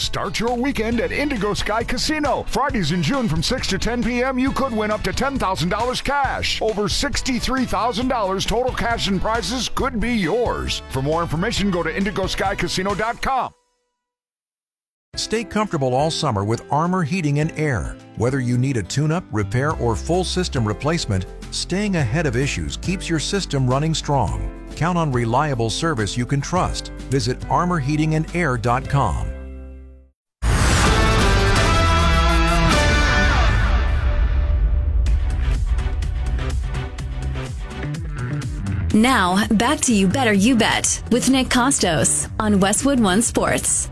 Start your weekend at Indigo Sky Casino. Fridays in June from 6 to 10 p.m., you could win up to $10,000 cash. Over $63,000 total cash and prizes could be yours. For more information, go to indigoskycasino.com. Stay comfortable all summer with Armor Heating and Air. Whether you need a tune-up, repair, or full system replacement, staying ahead of issues keeps your system running strong. Count on reliable service you can trust. Visit armorheatingandair.com. Now, back to You Better You Bet with Nick Costos on Westwood One Sports.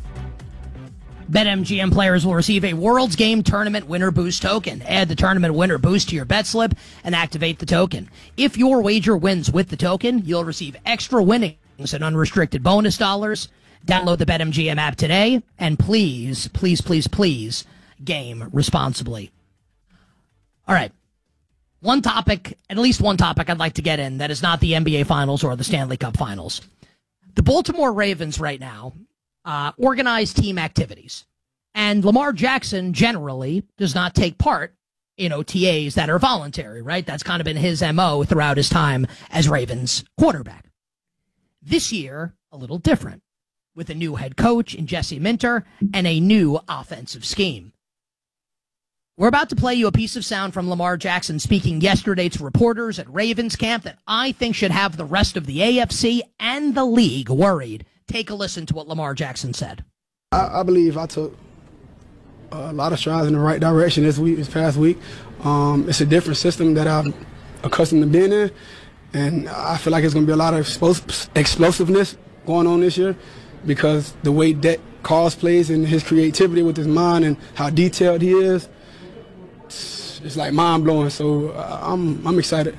BetMGM players will receive a World's Game Tournament Winner Boost token. Add the tournament winner boost to your bet slip and activate the token. If your wager wins with the token, you'll receive extra winnings and unrestricted bonus dollars. Download the BetMGM app today, and please, please, please, please, game responsibly. All right. One topic, at least one topic I'd like to get in that is not the NBA Finals or the Stanley Cup Finals. The Baltimore Ravens right now organize team activities. And Lamar Jackson generally does not take part in OTAs that are voluntary, right? That's kind of been his MO throughout his time as Ravens quarterback. This year, a little different, with a new head coach in Jesse Minter and a new offensive scheme. We're about to play you a piece of sound from Lamar Jackson speaking yesterday to reporters at Ravens camp that I think should have the rest of the AFC and the league worried. Take a listen to what Lamar Jackson said. I believe I took a lot of strides in the right direction this past week. It's a different system that I'm accustomed to being in, and I feel like it's going to be a lot of explosiveness going on this year because the way Dak calls plays and his creativity with his mind and how detailed he is, it's like mind-blowing. So I'm excited.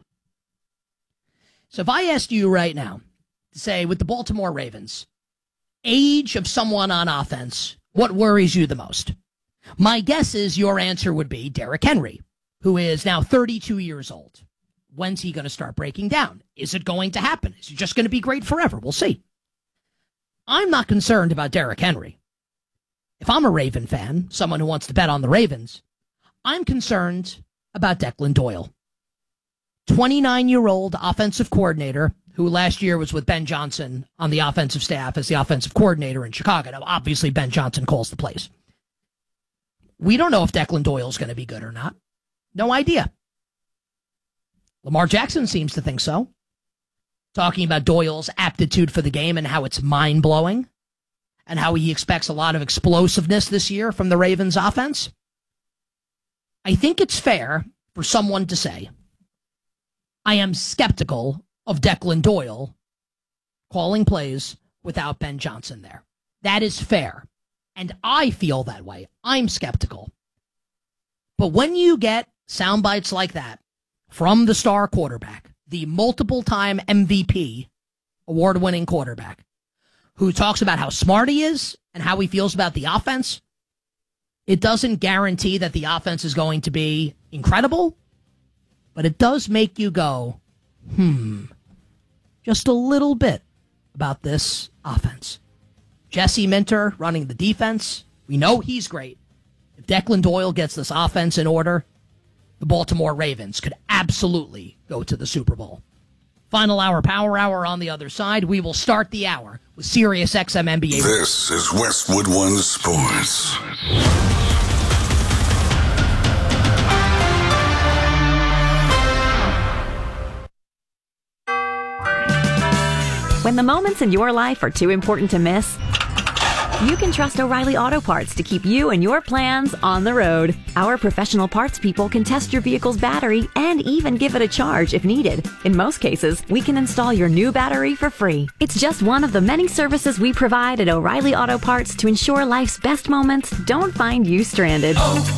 So if I asked you right now, say, with the Baltimore Ravens, age of someone on offense, what worries you the most? My guess is your answer would be Derrick Henry, who is now 32 years old. When's he going to start breaking down? Is it going to happen? Is it just going to be great forever? We'll see. I'm not concerned about Derrick Henry. If I'm a Raven fan, someone who wants to bet on the Ravens, I'm concerned about Declan Doyle. 29-year-old offensive coordinator who last year was with Ben Johnson on the offensive staff as the offensive coordinator in Chicago. Now, obviously, Ben Johnson calls the plays. We don't know if Declan Doyle's going to be good or not. No idea. Lamar Jackson seems to think so. Talking about Doyle's aptitude for the game and how it's mind-blowing and how he expects a lot of explosiveness this year from the Ravens offense. I think it's fair for someone to say, I am skeptical of Declan Doyle calling plays without Ben Johnson there. That is fair. And I feel that way. I'm skeptical. But when you get sound bites like that from the star quarterback, the multiple-time MVP, award-winning quarterback, who talks about how smart he is and how he feels about the offense, it doesn't guarantee that the offense is going to be incredible, but it does make you go, just a little bit about this offense. Jesse Minter running the defense. We know he's great. If Declan Doyle gets this offense in order, the Baltimore Ravens could absolutely go to the Super Bowl. Final hour, Power Hour on the other side. We will start the hour with Sirius XM NBA. This is Westwood One Sports. When the moments in your life are too important to miss, you can trust O'Reilly Auto Parts to keep you and your plans on the road. Our professional parts people can test your vehicle's battery and even give it a charge if needed. In most cases, we can install your new battery for free. It's just one of the many services we provide at O'Reilly Auto Parts to ensure life's best moments don't find you stranded.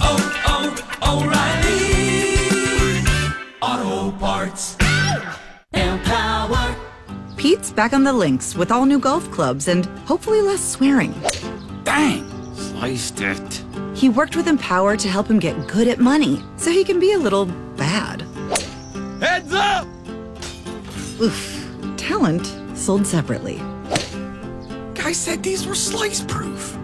O'Reilly Auto Parts. Empower. Pete's back on the links with all new golf clubs and hopefully less swearing. Dang, sliced it. He worked with Empower to help him get good at money, so he can be a little bad. Heads up! Oof. Talent sold separately. Guy said these were slice proof.